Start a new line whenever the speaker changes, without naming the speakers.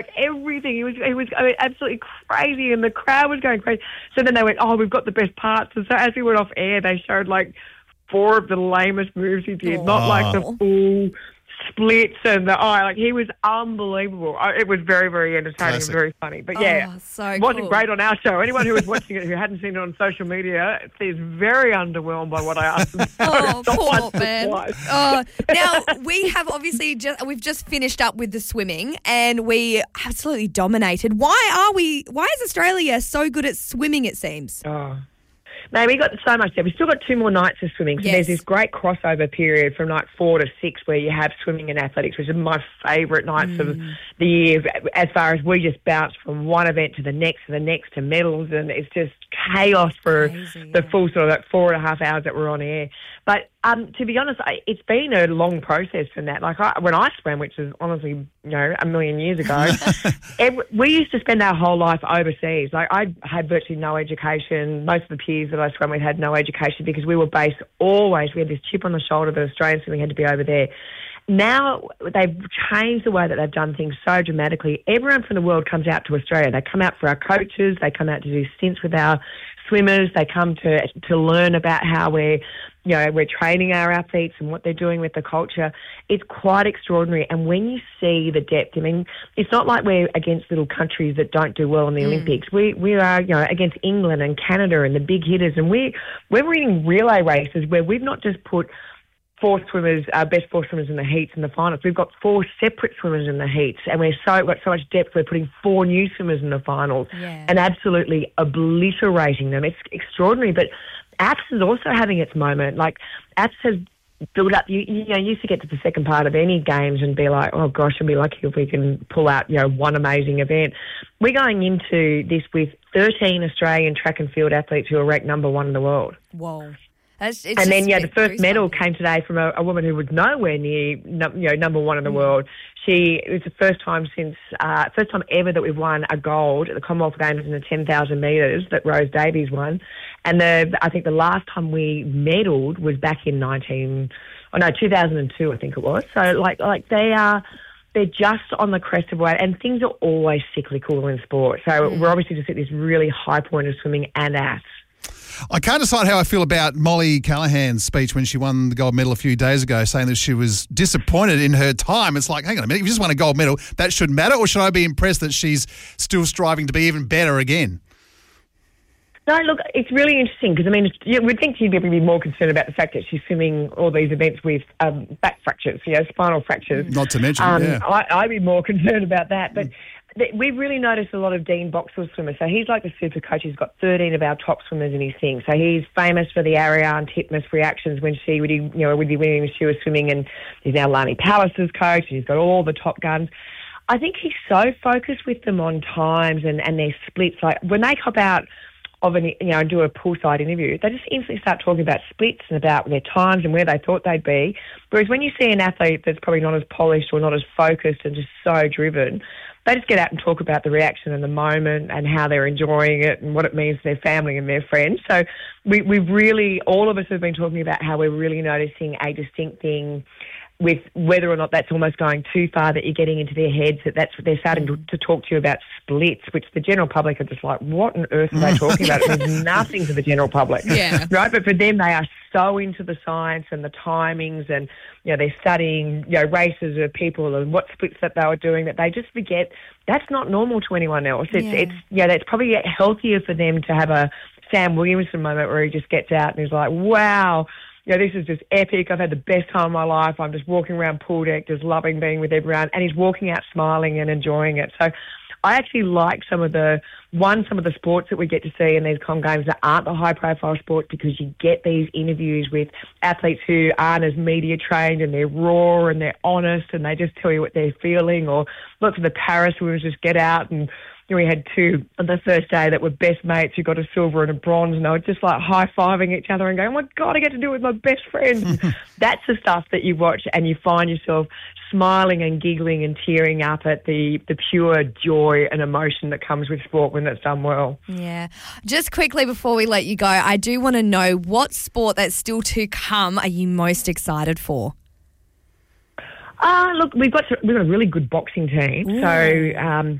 everything. He was absolutely crazy, and the crowd was going crazy. So then they went, "Oh, we've got the best parts." And so as he went off air, they showed like 4 of the lamest moves he did, not like the full splits and he was unbelievable. It was very, very entertaining and very funny. But
so
it wasn't
cool.
great on our show. Anyone who was watching it who hadn't seen it on social media is very underwhelmed by what I asked them.
Poor man. Now, we have obviously we've just finished up with the swimming and we absolutely dominated. Why is Australia so good at swimming, it seems?
Man, we got so much there. We've still got 2 more nights of swimming. So there's this great crossover period from night 4 to 6 where you have swimming and athletics, which are my favourite nights of the year, as far as we just bounce from one event to the next to medals, and it's just chaos for the full sort of like 4.5 hours that we're on air. But to be honest, it's been a long process from that. Like when I swam, which is honestly, a million years ago, we used to spend our whole life overseas. Like I had virtually no education. Most of the peers that I swam with had no education because we were based always. We had this chip on the shoulder that Australian swimming had to be over there. Now they've changed the way that they've done things so dramatically. Everyone from the world comes out to Australia. They come out for our coaches. They come out to do stints with our swimmers. They come to learn about how we're training our athletes and what they're doing with the culture. It's quite extraordinary. And when you see the depth, I mean, it's not like we're against little countries that don't do well in the Olympics. We are, against England and Canada and the big hitters. And we're winning relay races where we've not just put 4 swimmers, our best 4 swimmers in the heats and the finals. We've got 4 separate swimmers in the heats, and we've got so much depth. We're putting 4 new swimmers in the finals and absolutely obliterating them. It's extraordinary. But APS is also having its moment. Like APS has built up. You used to get to the second part of any games and be like, oh gosh, I'll be lucky if we can pull out one amazing event. We're going into this with 13 Australian track and field athletes who are ranked number 1 in the world.
Whoa.
The first medal came today from a woman who was nowhere near, number 1 in the world. It was the first time ever that we've won a gold at the Commonwealth Games in the 10,000 metres that Rose Davies won. And I think the last time we medalled was back in 2002, I think it was. So they're just on the crest of a wave, and things are always cyclical in sport. So we're obviously just at this really high point of swimming and APS.
I can't decide how I feel about Molly Callahan's speech when she won the gold medal a few days ago, saying that she was disappointed in her time. It's like, hang on a minute, you just won a gold medal, that shouldn't matter, or should I be impressed that she's still striving to be even better again?
No, look, it's really interesting because, we'd think she'd be more concerned about the fact that she's swimming all these events with back fractures, spinal fractures.
Not to mention,
I'd be more concerned about that. But we've really noticed a lot of Dean Boxall swimmers. So he's like the super coach. He's got 13 of our top swimmers in his thing. So he's famous for the Ariane Titmus reactions when she would be winning when she was swimming, and he's now Lani Pallas's coach, and he's got all the top guns. I think he's so focused with them on times and their splits. Like when they cop out of and do a poolside interview, they just instantly start talking about splits and about their times and where they thought they'd be. Whereas when you see an athlete that's probably not as polished or not as focused and just so driven, they just get out and talk about the reaction and the moment and how they're enjoying it and what it means to their family and their friends. So we've really, all of us have been talking about how we're really noticing a distinct thing with whether or not that's almost going too far, that you're getting into their heads, that's what they're starting to talk to you about splits, which the general public are just like, what on earth are they talking about? It means nothing to the general public.
Yeah.
Right? But for them, they are so into the science and the timings, and they're studying races of people and what splits that they were doing, that they just forget that's not normal to anyone else. It's probably healthier for them to have a Sam Williamson moment where he just gets out and he's like, wow, this is just epic. I've had the best time of my life. I'm just walking around pool deck, just loving being with everyone. And he's walking out smiling and enjoying it. So I actually like some of the sports that we get to see in these Com Games that aren't the high-profile sports, because you get these interviews with athletes who aren't as media trained, and they're raw and they're honest and they just tell you what they're feeling. Or look for the Paris swimmers, just get out and we had 2 on the first day that were best mates who got a silver and a bronze, and they were just like high-fiving each other and going, oh my God, I get to do it with my best friend. That's the stuff that you watch and you find yourself smiling and giggling and tearing up at the pure joy and emotion that comes with sport when it's done well.
Yeah. Just quickly before we let you go, I do want to know, what sport that's still to come are you most excited for?
Look, we've got a really good boxing team. So